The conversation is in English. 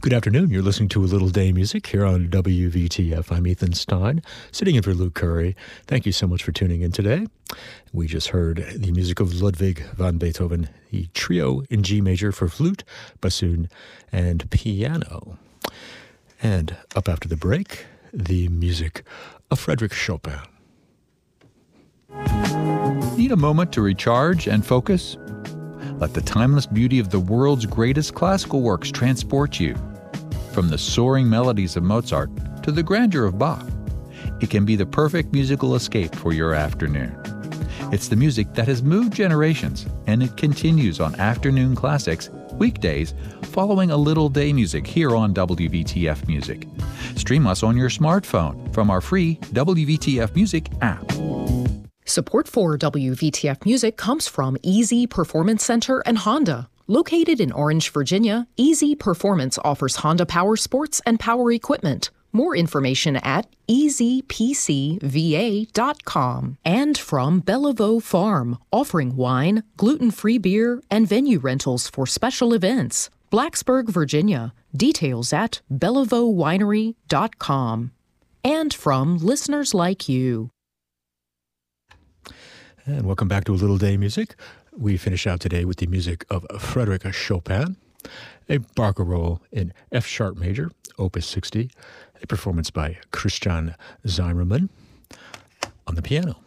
Good afternoon. You're listening to A Little Day Music here on WVTF. I'm Ethan Stein, sitting in for Luke Curry. Thank you so much for tuning in today. We just heard the music of Ludwig van Beethoven, the trio in G major for flute, bassoon, and piano. And up after the break, the music of Frédéric Chopin. Need a moment to recharge and focus? Let the timeless beauty of the world's greatest classical works transport you. From the soaring melodies of Mozart to the grandeur of Bach, it can be the perfect musical escape for your afternoon. It's the music that has moved generations, and it continues on Afternoon Classics, weekdays, following A Little Day Music here on WVTF Music. Stream us on your smartphone from our free WVTF Music app. Support for WVTF Music comes from Easy Performance Center and Honda. Located in Orange, Virginia, Easy Performance offers Honda power sports and power equipment. More information at easypcva.com. And from Bellevaux Farm, offering wine, gluten-free beer, and venue rentals for special events. Blacksburg, Virginia. Details at bellevautwinery.com. And from listeners like you. And welcome back to A Little Day Music. We finish out today with the music of Frédéric Chopin, a barcarolle in F sharp major, opus 60, a performance by Christian Zimmermann on the piano.